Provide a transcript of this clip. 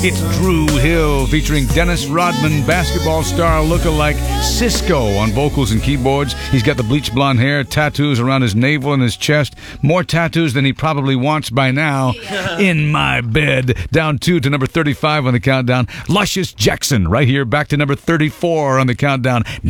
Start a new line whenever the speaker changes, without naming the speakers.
It's Drew Hill featuring Dennis Rodman, basketball star lookalike Cisco on vocals and keyboards. He's got the bleach blonde hair, tattoos around his navel and his chest. More tattoos than he probably wants by now. In My Bed. Down 2 to number 35 on the countdown. Luscious Jackson right here back to number 34 on the countdown.